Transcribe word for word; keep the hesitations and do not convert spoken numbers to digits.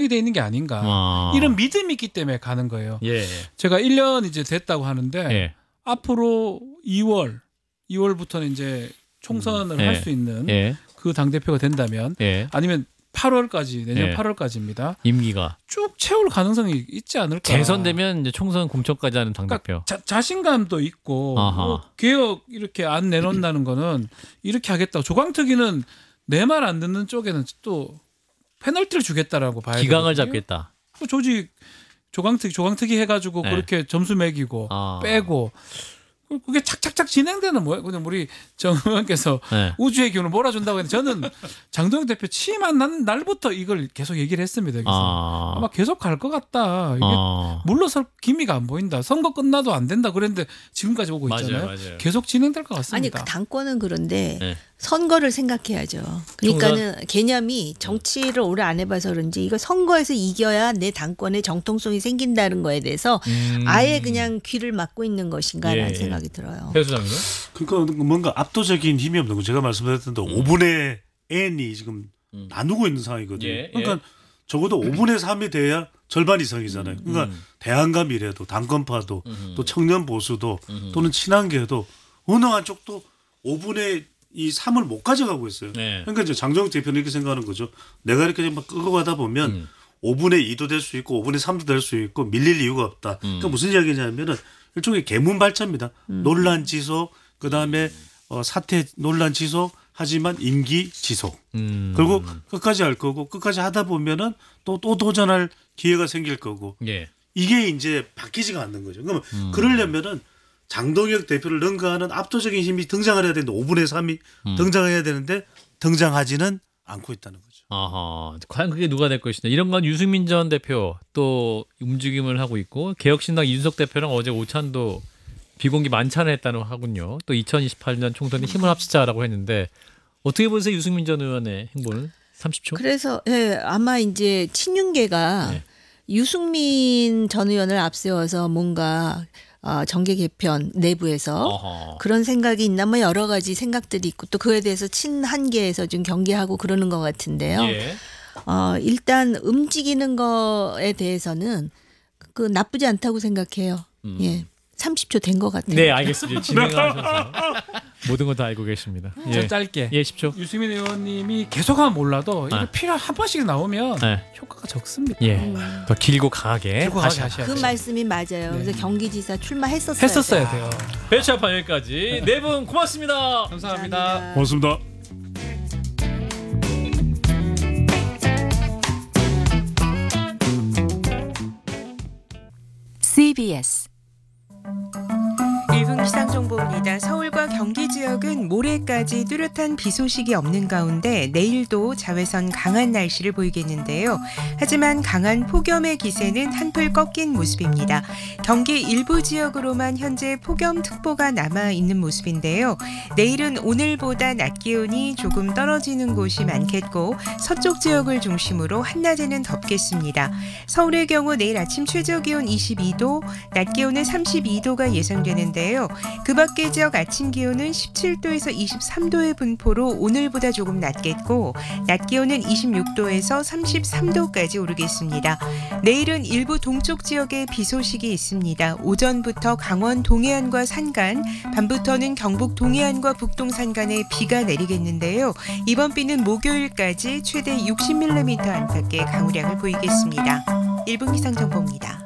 확정이 돼 있는 게 아닌가. 아. 이런 믿음이 있기 때문에 가는 거예요. 예. 제가 일 년 이제 됐다고 하는데 예. 앞으로 이월, 이월부터는 이제 총선을 음. 할 예. 수 있는 예. 그 당대표가 된다면 예. 아니면 팔월까지 내년 예. 팔월까지입니다. 임기가 쭉 채울 가능성이 있지 않을까. 재선되면 이제 총선 공천까지 하는 당대표. 그러니까 자, 자신감도 있고 뭐 개혁 이렇게 안 내놓는다는 거는 이렇게 하겠다고. 조광특위는 내 말 안 듣는 쪽에는 또 페널티를 주겠다라고 봐야 되거든요. 기강을 잡겠다. 그 조직 조광특위 조광특위 해가지고 네. 그렇게 점수 매기고 아. 빼고 그게 착착착 진행되는 뭐야? 그냥 우리 정 의원께서 네. 우주의 기운을 몰아준다고 했는데 저는 장동영 대표 취임한 날- 날부터 이걸 계속 얘기를 했습니다. 그래서 아. 아마 계속 갈 것 같다. 이게 아. 물러설 기미가 안 보인다. 선거 끝나도 안 된다 그랬는데 지금까지 오고 맞아요, 있잖아요. 맞아요. 계속 진행될 것 아니 같습니다. 그 당권은 그런데 네. 선거를 생각해야죠. 그러니까는 개념이 정치를 오래 안 해봐서 그런지 이거 선거에서 이겨야 내 당권에 정통성이 생긴다는 거에 대해서 음. 아예 그냥 귀를 막고 있는 것인가라는 예, 예. 생각이 들어요. 배 소장님은? 그러니까 뭔가 압도적인 힘이 없는 거 제가 말씀드렸던 데 오분의 N이 지금 음. 나누고 있는 상황이거든요. 예, 그러니까 예. 적어도 오분의 삼이 돼야 절반 이상이잖아요. 그러니까 음. 대한과 미래도 당권파도 음. 또 청년 보수도 음. 또는 친한계도 어느 한쪽도 오분의 이 삼을 못 가져가고 있어요. 네. 그러니까 이제 장정욱 대표는 이렇게 생각하는 거죠. 내가 이렇게 막 끌고 가다 보면 음. 오분의 이도 될 수 있고 오분의 삼도 될 수 있고 밀릴 이유가 없다. 음. 그러니까 무슨 이야기냐면은 일종의 개문 발전입니다. 논란 지속, 그다음에 어, 사태 논란 지속, 하지만 임기 지속. 음. 그리고 끝까지 할 거고 끝까지 하다 보면은 또 또 도전할 기회가 생길 거고 예. 이게 이제 바뀌지가 않는 거죠. 그러면 음. 그러려면은 장동혁 대표를 능가하는 압도적인 힘이 등장을 해야 되는데 오분의 삼이 음. 등장해야 되는데 등장하지는 않고 있다는 거죠. 아하. 과연 그게 누가 될 것이냐. 이런 건 유승민 전 대표 또 움직임을 하고 있고 개혁신당 이준석 대표랑 어제 오찬도 비공개 만찬을 했다는 하군요. 또 이천이십팔 년 총선에 힘을 합치자라고 했는데 어떻게 보세요? 유승민 전 의원의 행보를? 삼십 초? 그래서 예, 아마 이제 친윤계가 네. 유승민 전 의원을 앞세워서 뭔가 어, 정계 개편 내부에서 어허. 그런 생각이 있나 뭐 여러 가지 생각들이 있고 또 그에 대해서 친한계에서 좀 경계하고 그러는 것 같은데요. 예. 어, 일단 움직이는 거에 대해서는 그 나쁘지 않다고 생각해요. 음. 예. 삼십 초 된 것 같아요. 네, 알겠습니다. 진행하셔서 모든 거 다 알고 계십니다. 저 예. 짧게 예, 십 초. 유승민 의원님이 계속하면 몰라도 이거 아. 필요 한 번씩 나오면 네. 효과가 적습니다. 예. 더 길고 강하게 길고 다시 강하게 하셔야 그 돼요. 말씀이 맞아요. 그래서 경기지사 출마했었어요. 했었어야 돼요. 배치아파 여기까지 네 분 고맙습니다. 감사합니다. 고맙습니다. 씨비에스 일 분 기상정보입니다. 서울과 경기 지역은 모레까지 뚜렷한 비 소식이 없는 가운데 내일도 자외선 강한 날씨를 보이겠는데요. 하지만 강한 폭염의 기세는 한풀 꺾인 모습입니다. 경기 일부 지역으로만 현재 폭염특보가 남아있는 모습인데요. 내일은 오늘보다 낮 기온이 조금 떨어지는 곳이 많겠고 서쪽 지역을 중심으로 한낮에는 덥겠습니다. 서울의 경우 내일 아침 최저기온 이십이 도, 낮 기온은 삼십이 도가 예상되는데요. 그 밖의 지역 아침 기온은 십칠 도에서 이십삼 도의 분포로 오늘보다 조금 낮겠고 낮 기온은 이십육 도에서 삼십삼 도까지 오르겠습니다. 내일은 일부 동쪽 지역에 비 소식이 있습니다. 오전부터 강원 동해안과 산간, 밤부터는 경북 동해안과 북동 산간에 비가 내리겠는데요. 이번 비는 목요일까지 최대 육십 밀리미터 안팎의 강우량을 보이겠습니다. 일 분 기상정보입니다.